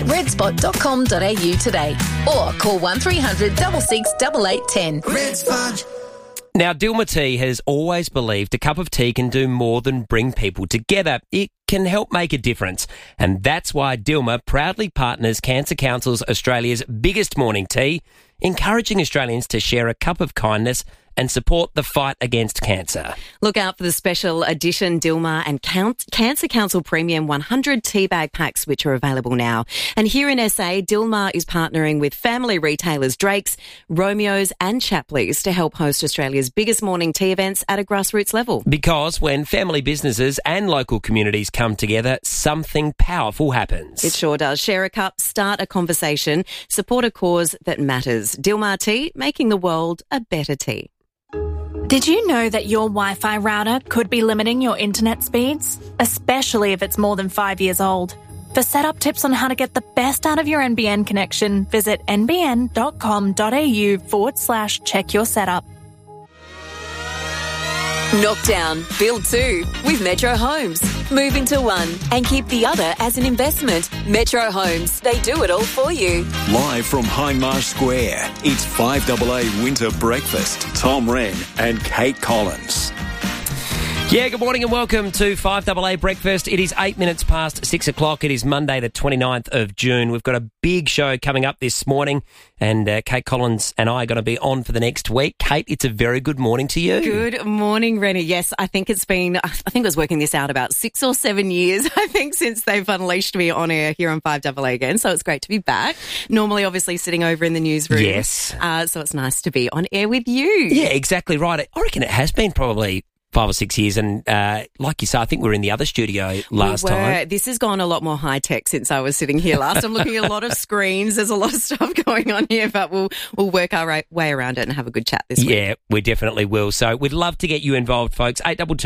redspot.com.au today, or call 1300 66 8810. Red Spot. Now, Dilmah Tea has always believed a cup of tea can do more than bring people together. It can help make a difference. And that's why Dilmah proudly partners Cancer Council's Australia's biggest morning tea, encouraging Australians to share a cup of kindness and support the fight against cancer. Look out for the special edition Dilmah and Cancer Council Premium 100 tea bag packs, which are available now. And here in SA, Dilmah is partnering with family retailers Drake's, Romeo's and Chapley's to help host Australia's biggest morning tea events at a grassroots level. Because when family businesses and local communities come together, something powerful happens. It sure does. Share a cup, start a conversation, support a cause that matters. Dilmah Tea, making the world a better tea. Did you know that your Wi-Fi router could be limiting your internet speeds? Especially if it's more than 5 years old. For setup tips on how to get the best out of your NBN connection, visit nbn.com.au/check your setup. Knock down, build two with Metro Homes. Move into one and keep the other as an investment. Metro Homes, they do it all for you. Live from Hindmarsh Square, it's 5AA Winter Breakfast. Tom Wren and Kate Collins. Yeah, good morning and welcome to 5AA Breakfast. It is 8 minutes past 6 o'clock. It is Monday the 29th of June. We've got a big show coming up this morning and Kate Collins and I are going to be on for the next week. Kate, it's a very good morning to you. Good morning, Rennie. Yes, I think I was working this out about 6 or 7 years, since they've unleashed me on air here on 5AA again. So it's great to be back. Normally, obviously, sitting over in the newsroom. Yes. So it's nice to be on air with you. Yeah, exactly right. I reckon it has been probably 5 or 6 years, and like you say, I think we were in the other studio last time. This has gone a lot more high-tech since I was sitting here last. I'm looking at a lot of screens. There's a lot of stuff going on here, but we'll work our way around it and have a good chat this week. Yeah, we definitely will. So we'd love to get you involved, folks.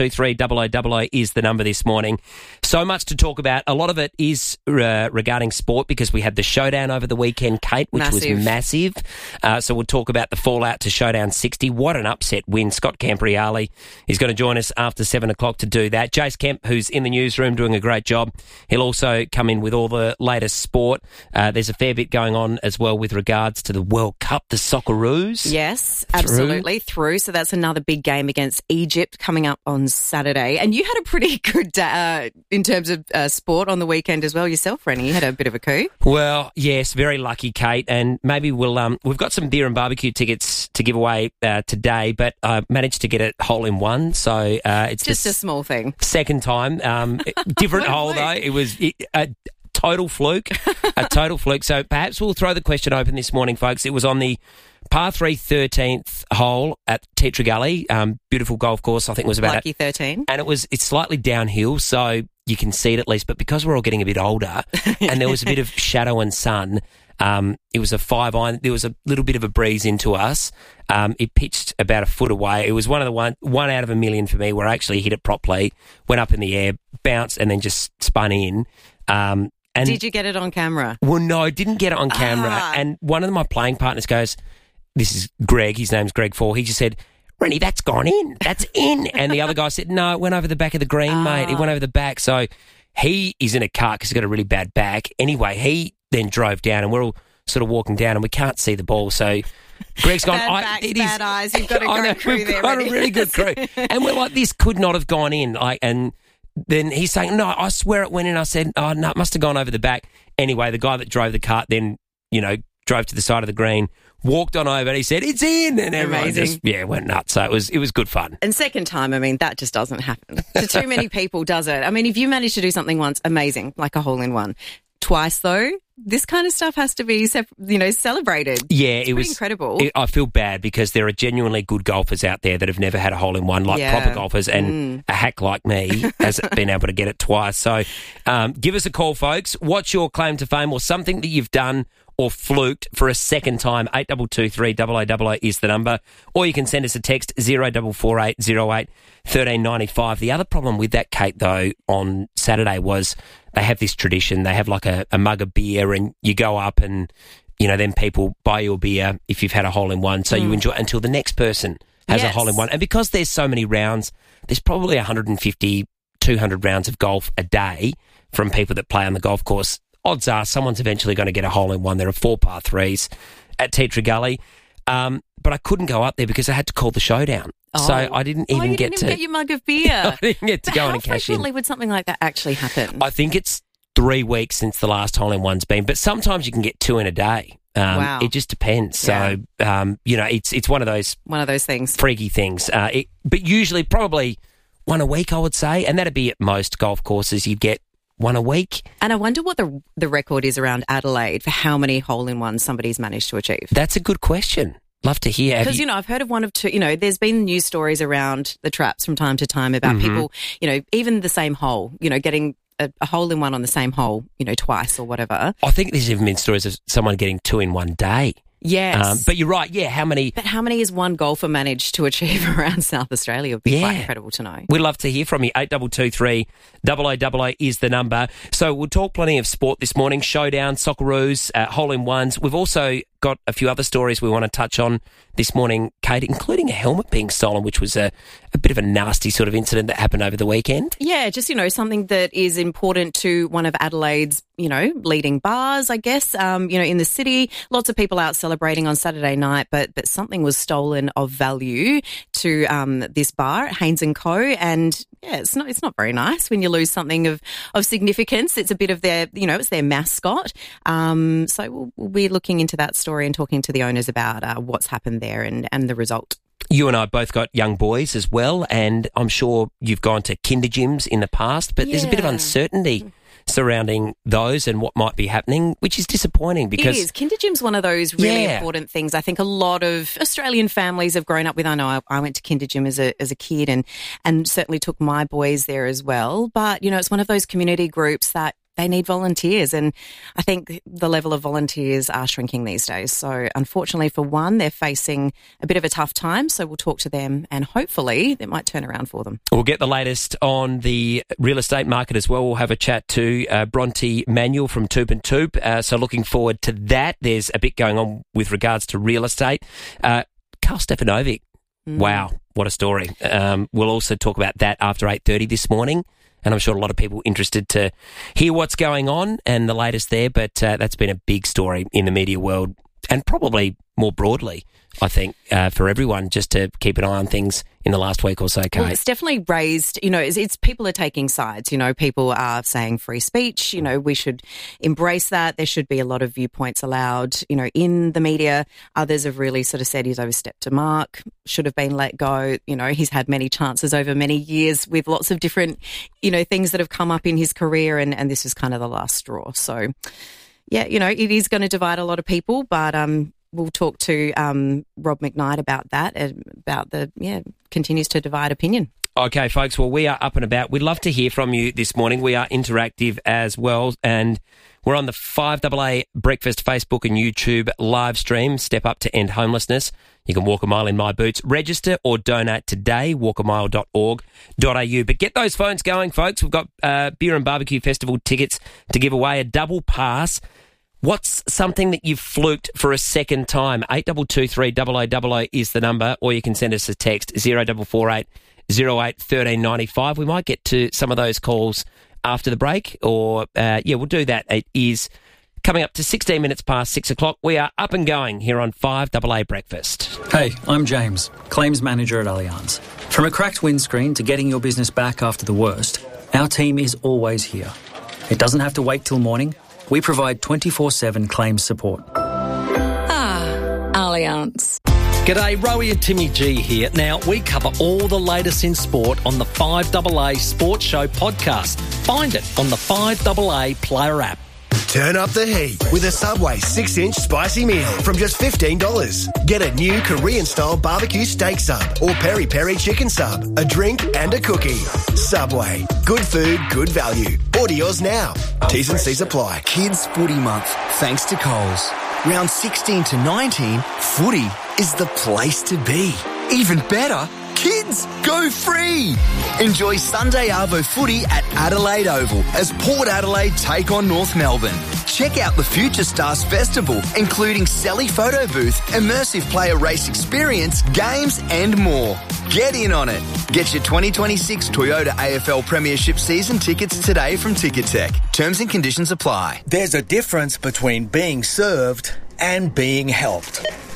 8223 0000 is the number this morning. So much to talk about. A lot of it is regarding sport because we had the showdown over the weekend, Kate, which was massive. So we'll talk about the fallout to Showdown 60. What an upset win. Scott Campriali is going to join us after 7 o'clock to do that. Jace Kemp, who's in the newsroom doing a great job, he'll also come in with all the latest sport. There's a fair bit going on as well with regards to the World Cup, the Socceroos. Yes, absolutely, through. So that's another big game against Egypt coming up on Saturday. And you had a pretty good in terms of sport on the weekend as well yourself, Rennie. You had a bit of a coup. Well, yes, very lucky, Kate. And maybe we've got some beer and barbecue tickets to give away today, but I managed to get a hole in one. So it's just a small thing. Second time. Different hole, though. It was a total fluke. A total fluke. So perhaps we'll throw the question open this morning, folks. It was on the par 3 13th hole at Tetra Gully. Beautiful golf course. I think it was about... Lucky 13. And it's slightly downhill, so you can see it at least. But because we're all getting a bit older and there was a bit of shadow and sun... it was a 5-iron. There was a little bit of a breeze into us. It pitched about a foot away. It was one of the one out of a million for me where I actually hit it properly, went up in the air, bounced, and then just spun in. And did you get it on camera? Well, no, I didn't get it on camera. And one of my playing partners goes, this is Greg, his name's Greg Ford. He just said, Rennie, that's gone in. That's in. And the other guy said, no, it went over the back of the green, mate. It went over the back. So he is in a car because he's got a really bad back. Anyway, he then drove down and we're all sort of walking down and we can't see the ball. So Greg's gone, bad eyes. You've got a great crew there. We've got a really good crew. And we're like, this could not have gone in. And then he's saying, no, I swear it went in. I said, oh, no, it must have gone over the back. Anyway, the guy that drove the cart then, drove to the side of the green, walked on over and he said, it's in. And everyone just, went nuts. So it was good fun. And second time, that just doesn't happen. To too many people, does it? If you manage to do something once, amazing, like a hole in one. Twice, though, this kind of stuff has to be, celebrated. Yeah, it was incredible. I feel bad because there are genuinely good golfers out there that have never had a hole in one, like proper golfers, and a hack like me has been able to get it twice. So give us a call, folks. What's your claim to fame or something that you've done or fluked for a second time? 8223 0000 is the number. Or you can send us a text 0448 08 1395. The other problem with that, Kate, though, on Saturday was they have this tradition. They have like a mug of beer and you go up and, then people buy you a beer if you've had a hole in one. So you enjoy it until the next person has a hole in one. And because there's so many rounds, there's probably 150, 200 rounds of golf a day from people that play on the golf course. Odds are someone's eventually going to get a hole in one. There are 4 par 3s at Tetra Gully. But I couldn't go up there because I had to call the showdown. So I didn't even get to get your mug of beer. I didn't get to go in and cash in. How frequently would something like that actually happen? I think it's 3 weeks since the last hole-in-one's been, but sometimes you can get 2 in a day. Wow. It just depends. Yeah. So, it's one of those things. Freaky things. But usually probably 1 a week, I would say, and that'd be at most golf courses. You'd get 1 a week. And I wonder what the record is around Adelaide for how many hole-in-ones somebody's managed to achieve. That's a good question. Love to hear. Because, I've heard of one of two, there's been news stories around the traps from time to time about people, even the same hole, getting a hole-in-one on the same hole, twice or whatever. I think there's even been stories of someone getting 2 in 1 day. Yes. But you're right, how many... But how many has one golfer managed to achieve around South Australia would be quite incredible to know. We'd love to hear from you. 8223 0000 is the number. So we'll talk plenty of sport this morning, showdown, Socceroos, hole-in-ones. We've also got a few other stories we want to touch on this morning, Kate, including a helmet being stolen, which was a bit of a nasty sort of incident that happened over the weekend. Yeah, just, something that is important to one of Adelaide's, leading bars, I guess, in the city. Lots of people out celebrating on Saturday night, but something was stolen of value to this bar, Haynes & Co. And, it's not very nice when you lose something of significance. It's a bit of their, it's their mascot. So we'll be looking into that story and talking to the owners about what's happened there and the result. You and I both got young boys as well, and I'm sure you've gone to kinder gyms in the past, but there's a bit of uncertainty surrounding those and what might be happening, which is disappointing because... It is. Kinder gym's one of those really important things. I think a lot of Australian families have grown up with. I know I went to kinder gym as a kid and certainly took my boys there as well. But, it's one of those community groups that they need volunteers, and I think the level of volunteers are shrinking these days. So unfortunately for one, they're facing a bit of a tough time, so we'll talk to them and hopefully it might turn around for them. We'll get the latest on the real estate market as well. We'll have a chat to Bronte Manuel from Toop and Toop, so looking forward to that. There's a bit going on with regards to real estate. Karl Stefanovic, wow, what a story. We'll also talk about that after 8:30 this morning. And I'm sure a lot of people interested to hear what's going on and the latest there, but that's been a big story in the media world and probably more broadly, I think, for everyone, just to keep an eye on things in the last week or so, Kate. Well, it's definitely raised, it's people are taking sides, people are saying free speech, we should embrace that. There should be a lot of viewpoints allowed, in the media. Others have really sort of said he's overstepped a mark, should have been let go. He's had many chances over many years with lots of different, things that have come up in his career and this is kind of the last straw. So, yeah, it is going to divide a lot of people, but we'll talk to Rob McKnight about that, about continues to divide opinion. Okay, folks, well, we are up and about. We'd love to hear from you this morning. We are interactive as well, and we're on the 5AA Breakfast Facebook and YouTube live stream, Step Up to End Homelessness. You can walk a mile in my boots. Register or donate today, walkamile.org.au. But get those phones going, folks. We've got Beer and Barbecue Festival tickets to give away, a double pass. What's something that you've fluked for a second time? 8223 0000 is the number, or you can send us a text, 0448 08 1395. We might get to some of those calls after the break, or, we'll do that. It is coming up to 16 minutes past 6 o'clock. We are up and going here on 5AA Breakfast. Hey, I'm James, Claims Manager at Allianz. From a cracked windscreen to getting your business back after the worst, our team is always here. It doesn't have to wait till morning. We provide 24/7 claims support. Allianz. G'day, Rowie and Timmy G here. Now, we cover all the latest in sport on the 5AA Sports Show podcast. Find it on the 5AA Player app. Turn up the heat with a Subway 6-inch spicy meal from just $15. Get a new Korean-style barbecue steak sub or peri-peri chicken sub, a drink and a cookie. Subway. Good food, good value. Order yours now. T's and C's apply. Kids Footy Month, thanks to Coles. Round 16 to 19, footy is the place to be. Even better, kids go free. Enjoy Sunday Arvo footy at Adelaide Oval as Port Adelaide take on North Melbourne. Check out the Future Stars Festival, including Selly Photo Booth, immersive player race experience, games and more. Get in on it. Get your 2026 Toyota AFL Premiership season tickets today from Ticketek. Terms and conditions apply. There's a difference between being served and being helped.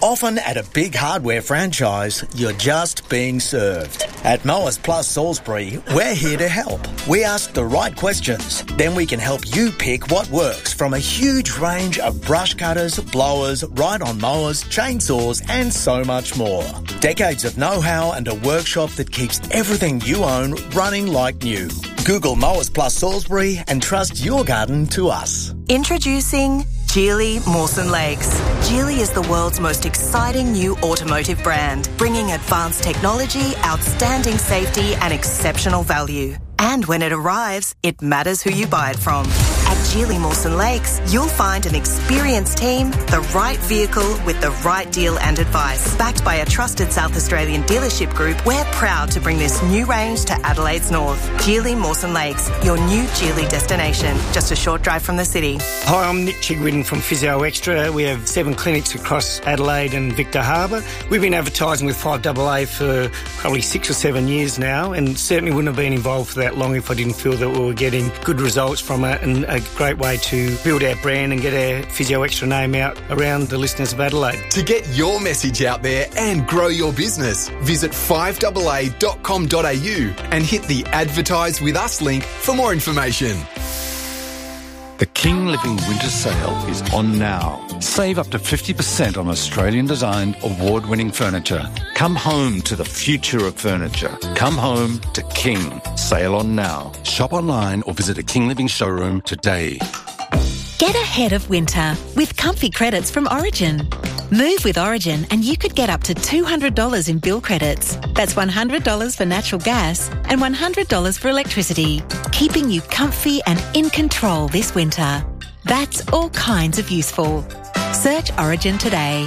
Often at a big hardware franchise, you're just being served. At Mowers Plus Salisbury, we're here to help. We ask the right questions, then we can help you pick what works from a huge range of brush cutters, blowers, ride-on mowers, chainsaws and so much more. Decades of know-how and a workshop that keeps everything you own running like new. Google Mowers Plus Salisbury and trust your garden to us. Introducing Geely Mawson Lakes. Geely is the world's most exciting new automotive brand, bringing advanced technology, outstanding safety and exceptional value. And when it arrives, it matters who you buy it from. At Geely Mawson Lakes, you'll find an experienced team, the right vehicle with the right deal and advice. Backed by a trusted South Australian dealership group, we're proud to bring this new range to Adelaide's north. Geely Mawson Lakes, your new Geely destination, just a short drive from the city. Hi, I'm Nick Chigwin from Physio Extra. We have 7 clinics across Adelaide and Victor Harbour. We've been advertising with 5AA for probably 6 or 7 years now, and certainly wouldn't have been involved for that long if I didn't feel that we were getting good results from it, and a great way to build our brand and get our Physio Extra name out around the listeners of Adelaide. To get your message out there and grow your business, visit 5AA.com.au and hit the Advertise With Us link for more information. The King Living Winter Sale is on now. Save up to 50% on Australian-designed, award-winning furniture. Come home to the future of furniture. Come home to King. Sale on now. Shop online or visit a King Living showroom today. Get ahead of winter with comfy credits from Origin. Move with Origin and you could get up to $200 in bill credits. That's $100 for natural gas and $100 for electricity, keeping you comfy and in control this winter. That's all kinds of useful. Search Origin today.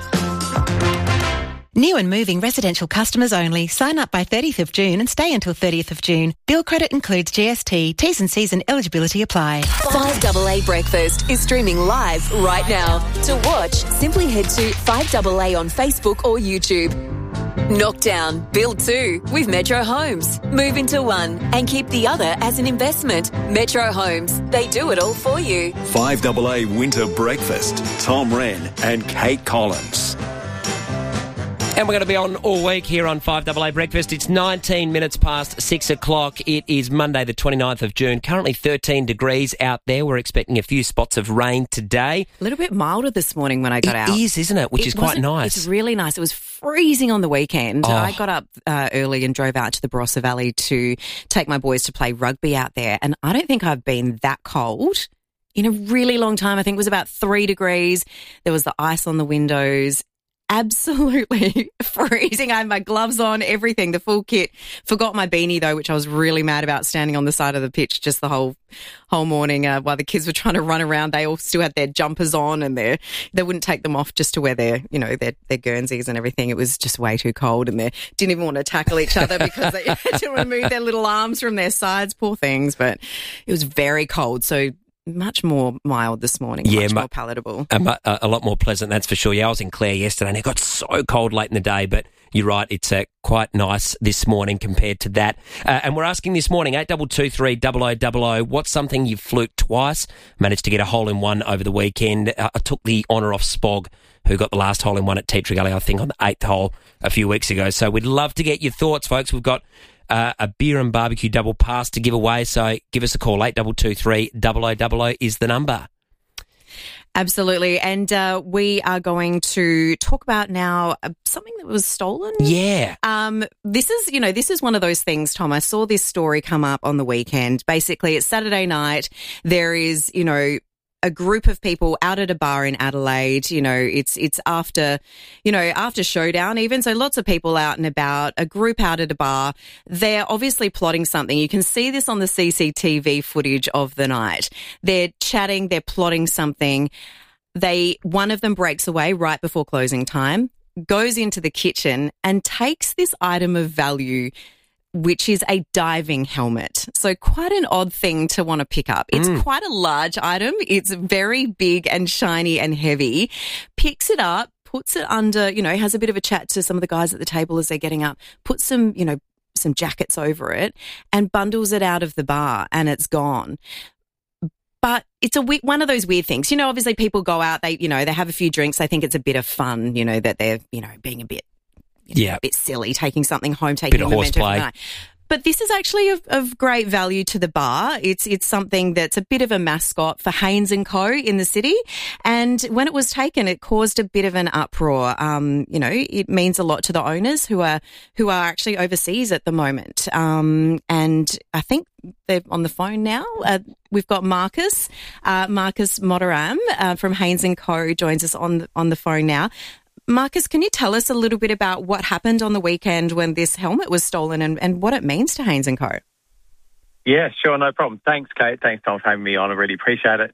New and moving residential customers only. Sign up by 30th of June and stay until 30th of June. Bill credit includes GST. T's and C's and eligibility apply. 5AA Breakfast is streaming live right now. To watch, simply head to 5AA on Facebook or YouTube. Knock down, build 2 with Metro Homes. Move into one and keep the other as an investment. Metro Homes, they do it all for you. 5AA Winter Breakfast. Tom Wren and Kate Collins. And we're going to be on all week here on 5AA Breakfast. It's 19 minutes past 6 o'clock. It is Monday, the 29th of June. Currently 13 degrees out there. We're expecting a few spots of rain today. A little bit milder this morning when I got out. It is, isn't it? Which is quite nice. It's really nice. It was freezing on the weekend. Oh. I got up early and drove out to the Barossa Valley to take my boys to play rugby out there. And I don't think I've been that cold in a really long time. I think it was about 3 degrees. There was the ice on the windows. Absolutely freezing. I had my gloves on, everything, the full kit. Forgot my beanie though, which I was really mad about, standing on the side of the pitch just the whole morning while the kids were trying to run around. They all still had their jumpers on and they wouldn't take them off just to wear their Guernseys and everything. It was just way too cold, and they didn't even want to tackle each other because they had to remove their little arms from their sides. Poor things, but it was very cold. So much more mild this morning, much more palatable. A lot more pleasant, that's for sure. Yeah, I was in Clare yesterday and it got so cold late in the day, but you're right, it's quite nice this morning compared to that. And we're asking this morning, 8223 0000, what's something you've fluked twice? Managed to get a hole-in-one over the weekend. I took the honour off Spog, who got the last hole-in-one at Tea Tree Gully, I think, on the 8th hole a few weeks ago. So we'd love to get your thoughts, folks. We've got a beer and barbecue double pass to give away, so give us a call. 8223 0000 is the number. Absolutely. And we are going to talk about now something that was stolen. Yeah. This is one of those things, Tom. I saw this story come up on the weekend. Basically, it's Saturday night. There is, a group of people out at a bar in Adelaide. It's after showdown even. So lots of people out and about, a group out at a bar. They're obviously plotting something. You can see this on the CCTV footage of the night. They're chatting, they're plotting something. One of them breaks away right before closing time, goes into the kitchen and takes this item of value, which is a diving helmet. So quite an odd thing to want to pick up. It's quite a large item. It's very big and shiny and heavy. Picks it up, puts it under, has a bit of a chat to some of the guys at the table as they're getting up, puts some jackets over it and bundles it out of the bar, and it's gone. But it's one of those weird things. You know, obviously people go out, they have a few drinks, they think it's a bit of fun, you know, that they're, you know, being a bit silly, taking something home, taking a bit of horseplay. But this is actually of great value to the bar. It's something that's a bit of a mascot for Haynes & Co. in the city. And when it was taken, it caused a bit of an uproar. You know, it means a lot to the owners who are actually overseas at the moment. And I think they're on the phone now. We've got Marcus Motoram from Haynes & Co. joins us on the phone now. Marcus, can you tell us a little bit about what happened on the weekend when this helmet was stolen and what it means to Haynes & Co.? Yeah, sure, no problem. Thanks, Kate. Thanks, Tom, for having me on. I really appreciate it.